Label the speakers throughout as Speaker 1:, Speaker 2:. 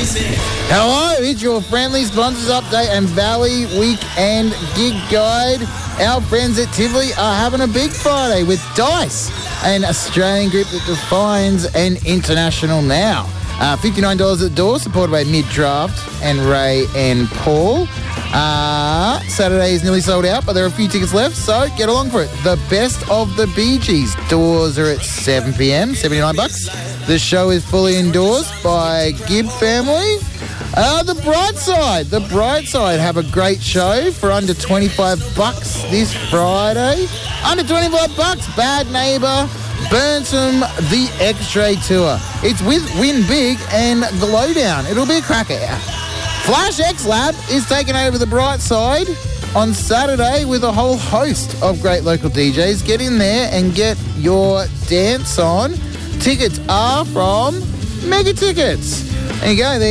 Speaker 1: Hello, it's your friendly sponsors update and Valley Weekend Gig Guide. Our friends at Tivoli are having a big Friday with Dice, an Australian group that defines an international now. $59 at the door, supported by Mid-Draft and Ray and Paul. Saturday is nearly sold out, but there are a few tickets left, so get along for it. The Best of the Bee Gees. Doors are at 7 p.m, $79. The show is fully endorsed by Gibb family. The Bright Side have a great show for under $25 this Friday. Under $25, Bad Neighbour, Burnham, the X-Ray Tour. It's with Win Big and Glowdown. It'll be a cracker. Flash X Lab is taking over the Bright Side on Saturday with a whole host of great local DJs. Get in there and get your dance on. Tickets are from Mega Tickets. There you go.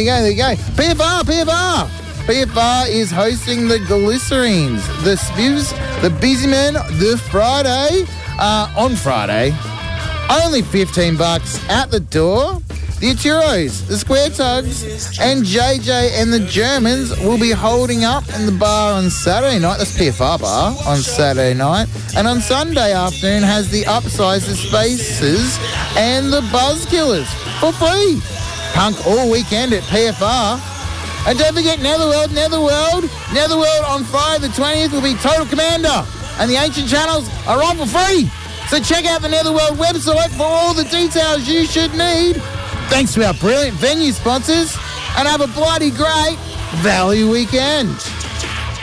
Speaker 1: PFR is hosting the Glycerines, the Spivs, the Busy Men, on Friday. Only $15 at the door. The Aturos, the Square Tugs, and JJ and the Germans will be holding up in the bar on Saturday night. That's PFR bar on Saturday night. And on Sunday afternoon has the Upsize, the Spaces, and the Buzzkillers for free. Punk all weekend at PFR. And don't forget Netherworld on Friday the 20th will be Total Commander. And the Ancient Channels are on for free. So check out the Netherworld website for all the details you should need. Thanks to our brilliant venue sponsors, and have a bloody great Valley Weekend.